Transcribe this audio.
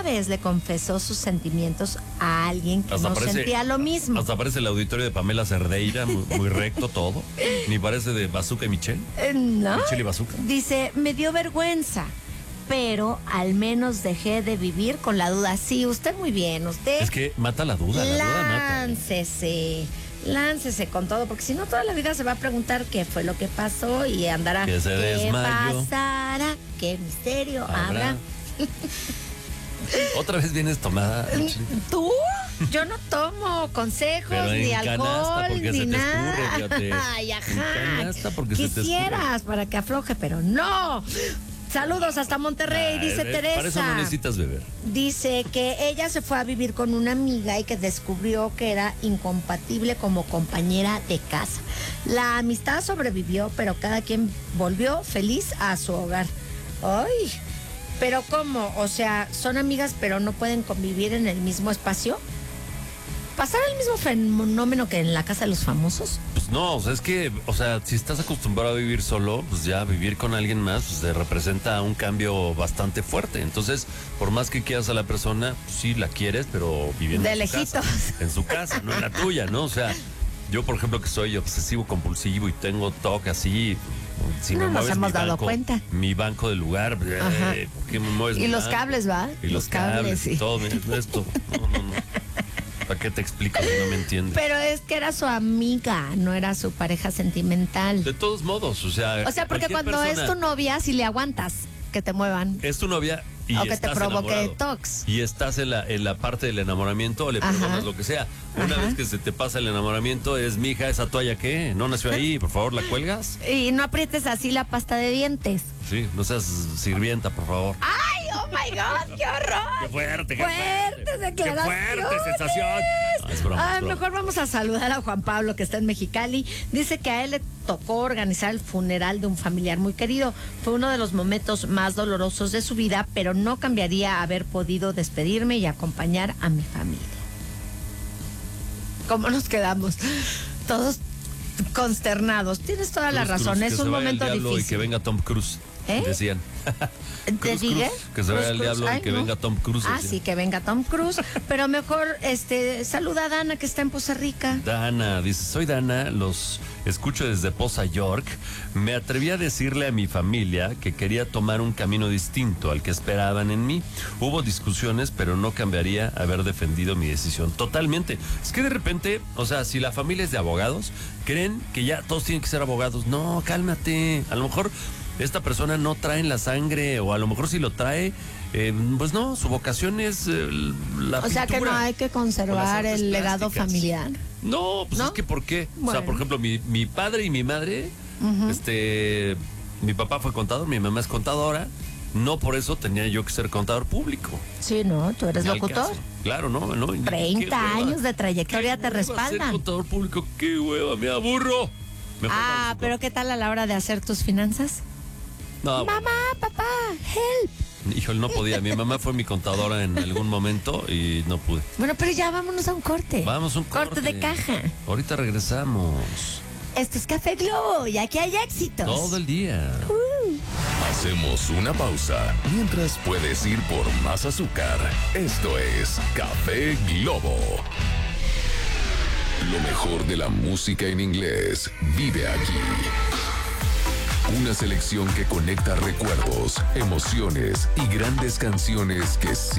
vez le confesó sus sentimientos a alguien que Hasta no parece- sentía lo mismo. Hasta parece el auditorio de Pamela Cerdeira, muy recto todo. Ni parece de Bazooka y Michelle. ¿No? Michelle y Bazooka. Dice, me dio vergüenza, pero al menos dejé de vivir con la duda. Sí, usted muy bien, usted... Es que mata la duda mata. Láncese con todo, porque si no toda la vida se va a preguntar qué fue lo que pasó y andará. Que se ¿Qué desmayó. pasará? ¿Qué misterio habrá? Otra vez vienes tomada. ¿Tú? Yo no tomo consejos, Pero ni en canasta, alcohol, porque ni se te nada. escurre, fíjate. Ay, ajá. En canasta, porque se te Quisieras para que afloje, pero no. Saludos hasta Monterrey, dice Teresa. Para eso no necesitas beber. Dice que ella se fue a vivir con una amiga y que descubrió que era incompatible como compañera de casa. La amistad sobrevivió, pero cada quien volvió feliz a su hogar. Ay, pero ¿cómo? O sea, son amigas pero no pueden convivir en el mismo espacio. ¿Pasar el mismo fenómeno que en la casa de los famosos? Pues no, o sea, es que, o sea, si estás acostumbrado a vivir solo, pues ya vivir con alguien más, pues te representa un cambio bastante fuerte. Entonces, por más que quieras a la persona, pues sí la quieres, pero viviendo De en su lejitos. casa. En su casa, no en la tuya, ¿no? O sea, yo, por ejemplo, que soy obsesivo compulsivo y tengo TOC así, si No me nos mueves hemos mi dado banco, cuenta. mi banco del lugar, Ajá. ¿por qué me mueves Y mi los banco? cables, ¿va? Y los cables sí. y todo, esto. No. ¿Para qué te explico si no me entiendes? Pero es que era su amiga, no era su pareja sentimental. De todos modos, o sea, Porque cualquier cuando es persona tu novia, si le aguantas que te muevan. es tu novia y O que te estás provoque enamorado. tox. Y estás en la parte del enamoramiento, le Ajá. perdonas lo que sea. Una Ajá. vez que se te pasa el enamoramiento, es mi hija, esa toalla ¿qué? ¿No nació ahí? Por favor, ¿la cuelgas? Y no aprietes así la pasta de dientes. Sí, no seas sirvienta, por favor. ¡Ay, oh my God, qué horror! ¡Qué fuerte, qué Fuertes declaraciones. ¡Qué fuerte sensación! Ah, es broma, es broma. Mejor vamos a saludar a Juan Pablo, que está en Mexicali. Dice que a él le tocó organizar el funeral de un familiar muy querido. Fue uno de los momentos más dolorosos de su vida, pero no cambiaría haber podido despedirme y acompañar a mi familia. ¿Cómo nos quedamos? Todos consternados. Tienes toda la Cruz, razón, que es se un vaya momento el diablo difícil. Y que venga Tom Cruise, ¿Eh? decían. ¿Te dije? Que se vaya el Cruz, diablo ay, y que no. venga Tom Cruise. Ah, decían. sí, que venga Tom Cruise. Pero mejor, saluda a Dana, que está en Poza Rica. Dana, dice, soy Dana, los escucho desde Poza York. Me atreví a decirle a mi familia que quería tomar un camino distinto al que esperaban en mí. Hubo discusiones, pero no cambiaría haber defendido mi decisión. Totalmente. Es que de repente, o sea, si la familia es de abogados, creen que ya todos tienen que ser abogados. No, cálmate. A lo mejor esta persona no trae en la sangre, o a lo mejor si lo trae, pues no, su vocación es la O sea que no pintura hay que o las conservar artes el legado plásticas. familiar. No, pues ¿No? es que ¿por qué? O Bueno. sea, por ejemplo, mi padre y mi madre, mi papá fue contador, mi mamá es contadora. No por eso tenía yo que ser contador público. Sí, no, tú eres Ni al locutor. caso. Claro, no. 30 años de trayectoria te Ser respaldan. contador público, qué hueva, me aburro. Mejor Ah, vamos, pero ¿qué tal a la hora de hacer tus finanzas? no, Mamá, papá, help. híjole, no podía. Mi mamá fue mi contadora en algún momento y no pude. Bueno, pero ya vámonos a un corte. Vamos, un corte. de caja. Ahorita regresamos. Esto es Café Globo y aquí hay éxitos. Todo el día. Hacemos una pausa mientras puedes ir por más azúcar. Esto es Café Globo. Lo mejor de la música en inglés vive aquí. Una selección que conecta recuerdos, emociones y grandes canciones que